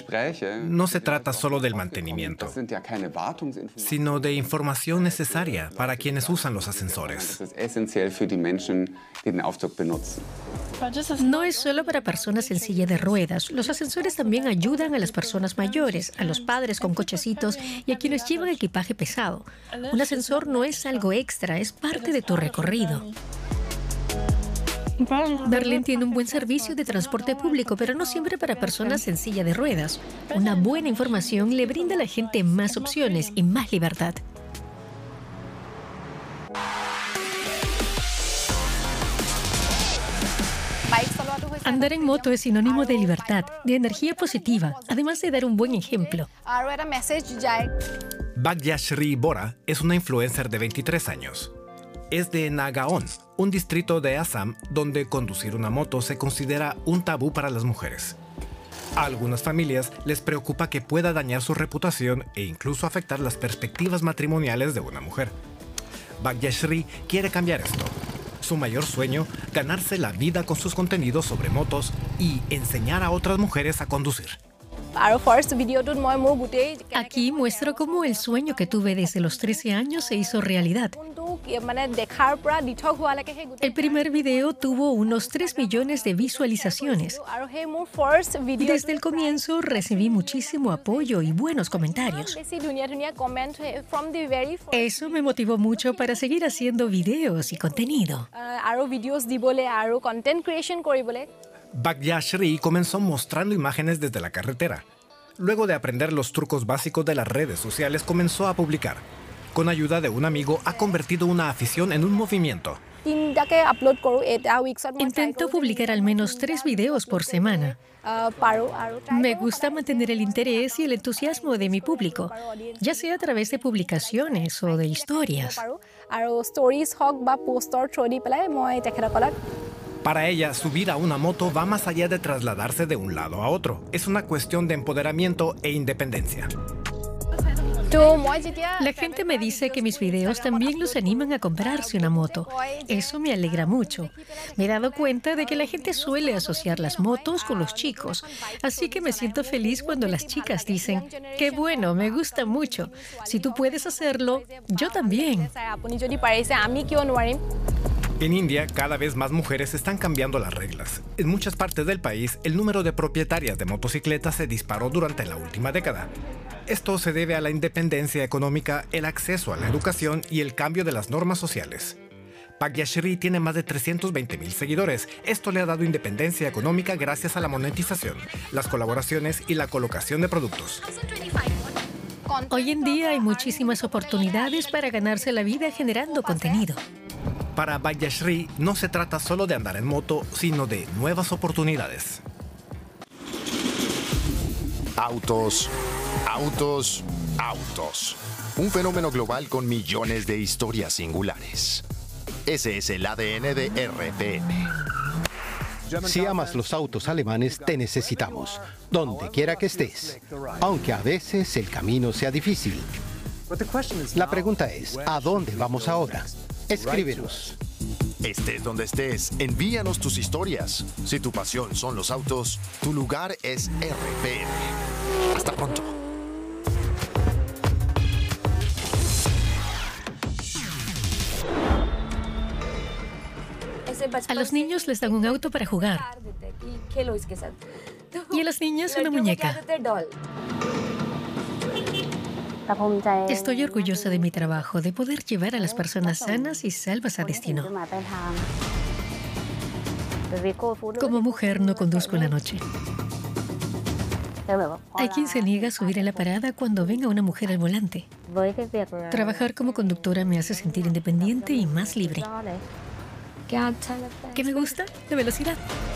No se trata solo del mantenimiento, sino de información necesaria para quienes usan los ascensores. No es solo para personas en silla de ruedas. Los ascensores también ayudan a las personas mayores, a los padres con cochecitos y a quienes llevan equipaje pesado. Un ascensor no es algo extra, es parte de tu recorrido. Berlín tiene un buen servicio de transporte público, pero no siempre para personas en silla de ruedas. Una buena información le brinda a la gente más opciones y más libertad. Andar en moto es sinónimo de libertad, de energía positiva, además de dar un buen ejemplo. Bhagyashree Bora es una influencer de 23 años. Es de Nagaon, un distrito de Assam donde conducir una moto se considera un tabú para las mujeres. A algunas familias les preocupa que pueda dañar su reputación e incluso afectar las perspectivas matrimoniales de una mujer. Bhagyashree quiere cambiar esto. Su mayor sueño, ganarse la vida con sus contenidos sobre motos y enseñar a otras mujeres a conducir. Aquí muestro cómo el sueño que tuve desde los 13 años se hizo realidad. El primer video tuvo unos 3 millones de visualizaciones. Desde el comienzo recibí muchísimo apoyo y buenos comentarios. Eso me motivó mucho para seguir haciendo videos y contenido. Bhagyashree comenzó mostrando imágenes desde la carretera. Luego de aprender los trucos básicos de las redes sociales, comenzó a publicar. Con ayuda de un amigo, ha convertido una afición en un movimiento. Intento publicar al menos 3 videos por semana. Me gusta mantener el interés y el entusiasmo de mi público, ya sea a través de publicaciones o de historias. Para ella, subir a una moto va más allá de trasladarse de un lado a otro. Es una cuestión de empoderamiento e independencia. La gente me dice que mis videos también los animan a comprarse una moto. Eso me alegra mucho. Me he dado cuenta de que la gente suele asociar las motos con los chicos. Así que me siento feliz cuando las chicas dicen, qué bueno, me gusta mucho. Si tú puedes hacerlo, yo también. En India, cada vez más mujeres están cambiando las reglas. En muchas partes del país, el número de propietarias de motocicletas se disparó durante la última década. Esto se debe a la independencia económica, el acceso a la educación y el cambio de las normas sociales. Bhagyashree tiene más de 320,000 seguidores. Esto le ha dado independencia económica gracias a la monetización, las colaboraciones y la colocación de productos. Hoy en día hay muchísimas oportunidades para ganarse la vida generando contenido. Para Bhagyashree no se trata solo de andar en moto, sino de nuevas oportunidades. Autos, autos, autos. Un fenómeno global con millones de historias singulares. Ese es el ADN de RPM. Si amas los autos alemanes, te necesitamos, donde quiera que estés, aunque a veces el camino sea difícil. La pregunta es, ¿a dónde vamos ahora? Escríbenos. Estés donde estés, envíanos tus historias. Si tu pasión son los autos, tu lugar es RPM. Hasta pronto. A los niños les dan un auto para jugar. Y a las niñas una muñeca. Estoy orgullosa de mi trabajo, de poder llevar a las personas sanas y salvas a destino. Como mujer no conduzco en la noche. Hay quien se niega a subir a la parada cuando venga una mujer al volante. Trabajar como conductora me hace sentir independiente y más libre. ¿Qué me gusta? La velocidad.